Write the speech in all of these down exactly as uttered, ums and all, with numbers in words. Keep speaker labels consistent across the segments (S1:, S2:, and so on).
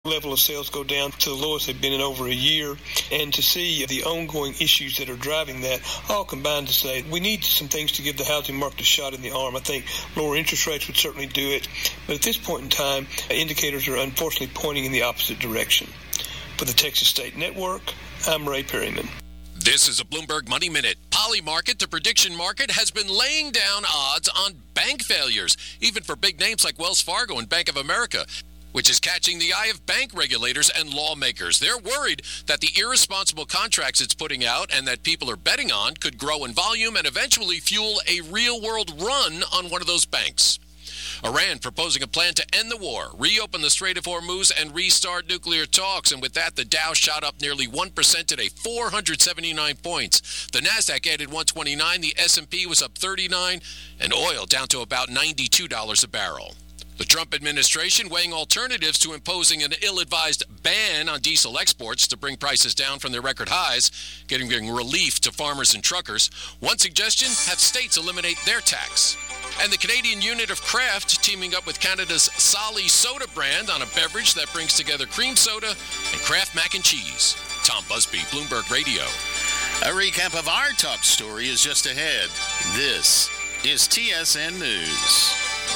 S1: level of sales go down to the lowest they've been in over a year, and to see the ongoing issues that are driving that all combined to say we need some things to give the housing market a shot in the arm. I think lower interest rates would certainly do it, but at this point in time, indicators are unfortunately pointing in the opposite direction. For the Texas State Network, I'm Ray Perryman.
S2: This is a Bloomberg Money Minute. Polymarket, the prediction market, has been laying down odds on bank failures, even for big names like Wells Fargo and Bank of America, which is catching the eye of bank regulators and lawmakers. They're worried that the irresponsible contracts it's putting out and that people are betting on could grow in volume and eventually fuel a real-world run on one of those banks. Iran proposing a plan to end the war, reopen the Strait of Hormuz, and restart nuclear talks. And with that, the Dow shot up nearly one percent today, four hundred seventy-nine points. The Nasdaq added one twenty-nine, the S and P was up thirty-nine, and oil down to about ninety-two dollars a barrel. The Trump administration weighing alternatives to imposing an ill-advised ban on diesel exports to bring prices down from their record highs, getting relief to farmers and truckers. One suggestion, have states eliminate their tax. And the Canadian unit of Kraft teaming up with Canada's Solly Soda brand on a beverage that brings together cream soda and Kraft mac and cheese. Tom Busby, Bloomberg Radio.
S3: A recap of our top story is just ahead. This is T S N News.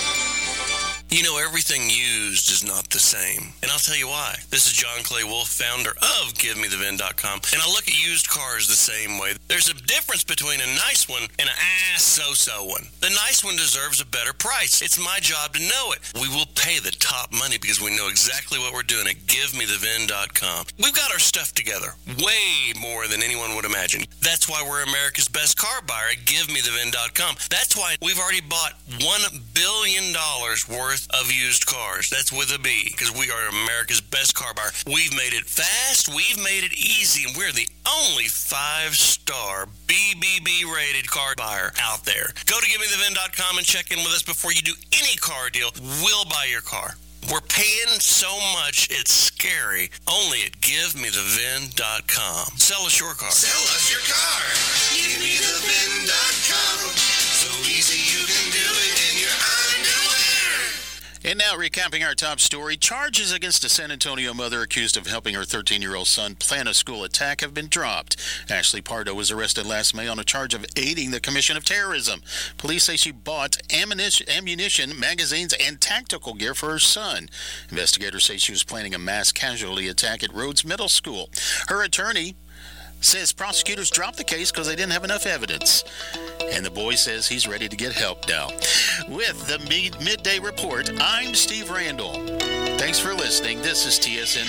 S4: You know, everything used is not the same. And I'll tell you why. This is John Clay Wolf, founder of Give Me The V I N dot com. And I look at used cars the same way. There's a difference between a nice one and an ah so-so one. The nice one deserves a better price. It's my job to know it. We will pay the top money because we know exactly what we're doing at Give Me The V I N dot com. We've got our stuff together way more than anyone would imagine. That's why we're America's best car buyer at Give Me The V I N dot com. That's why we've already bought one billion dollars worth of used cars. That's with a B, because we are America's best car buyer. We've made it fast, we've made it easy, and we're the only five-star B B B rated car buyer out there. Go to Give Me The V I N dot com and check in with us before you do any car deal. We'll buy your car. We're paying so much, it's scary. Only at Give Me The V I N dot com. Sell us your car.
S5: Sell us your car. Give Me The V I N dot com. So easy you can do it in your underwear.
S3: And now, recapping our top story, charges against a San Antonio mother accused of helping her thirteen-year-old son plan a school attack have been dropped. Ashley Pardo was arrested last May on a charge of aiding the commission of terrorism. Police say she bought ammunition, ammunition, magazines, and tactical gear for her son. Investigators say she was planning a mass casualty attack at Rhodes Middle School. Her attorney says prosecutors dropped the case because they didn't have enough evidence. And the boy says he's ready to get help now. With the mid- Midday Report, I'm Steve Randall. Thanks for listening. This is T S N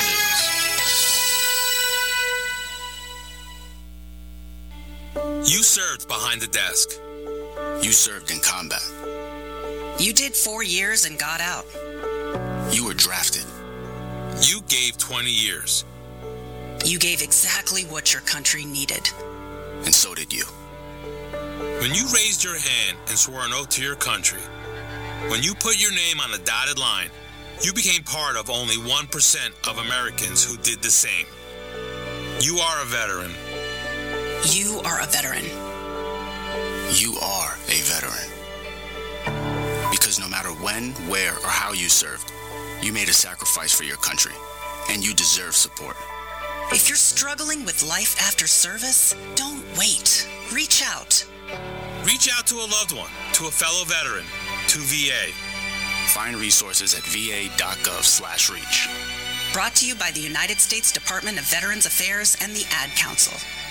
S6: News. You served behind the desk.
S7: You served in combat.
S8: You did four years and got out.
S7: You were drafted.
S6: You gave twenty years.
S8: You gave exactly what your country needed.
S7: And so did you.
S6: When you raised your hand and swore an oath to your country, when you put your name on a dotted line, you became part of only one percent of Americans who did the same. You are a veteran.
S8: You are a veteran.
S7: You are a veteran. Because no matter when, where, or how you served, you made a sacrifice for your country, and you deserve support.
S8: If you're struggling with life after service, don't wait. Reach out.
S6: Reach out to a loved one, to a fellow veteran, to V A.
S7: Find resources at va.gov slash reach.
S8: Brought to you by the United States Department of Veterans Affairs and the Ad Council.